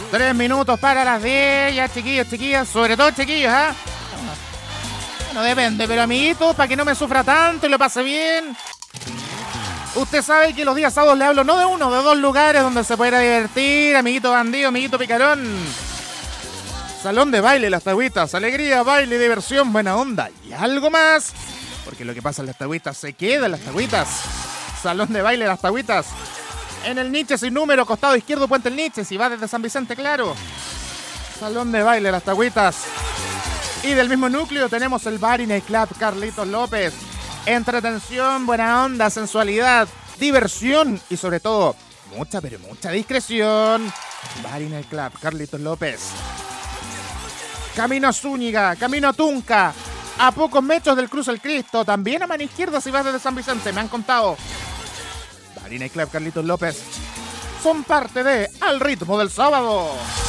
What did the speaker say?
3 minutos para las 10. Ya, chiquillos, chiquillas. Sobre todo, chiquillos, ¿ah? No depende, pero amiguito, para que no me sufra tanto y lo pase bien. Usted sabe que los días sábados le hablo no de uno, de 2 lugares donde se pueda divertir, amiguito bandido, amiguito picarón. Salón de baile Las Tagüitas, alegría, baile, diversión, buena onda y algo más. Porque lo que pasa en Las Tagüitas se queda en Las Tagüitas. Salón de baile Las Tagüitas. En el Nietzsche sin número, costado izquierdo, Puente el Nietzsche, si va desde San Vicente, claro. Salón de baile Las Tagüitas. Y del mismo núcleo tenemos el Bar y Nightclub Carlitos López. Entretención, buena onda, sensualidad, diversión y sobre todo, mucha pero mucha discreción. Bar y Nightclub Carlitos López. Camino a Zúñiga, camino a Tunca, a pocos metros del Cruz del Cristo, también a mano izquierda si vas desde San Vicente, me han contado. Bar y Nightclub Carlitos López son parte de Al Ritmo del Sábado.